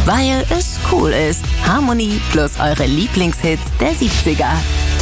Weil es cool ist. Harmony plus eure Lieblingshits der 70er.